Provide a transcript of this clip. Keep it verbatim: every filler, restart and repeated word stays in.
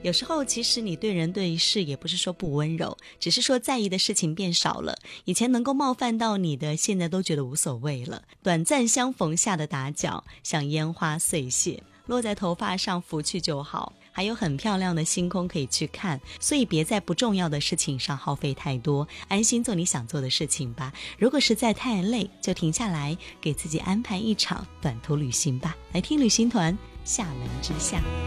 有时候其实你对人对事也不是说不温柔，只是说在意的事情变少了，以前能够冒犯到你的，现在都觉得无所谓了。短暂相逢下的打搅，像烟花碎屑，落在头发上拂去就好。还有很漂亮的星空可以去看，所以别在不重要的事情上耗费太多，安心做你想做的事情吧。如果实在太累，就停下来，给自己安排一场短途旅行吧。来听旅行团，厦门之夏。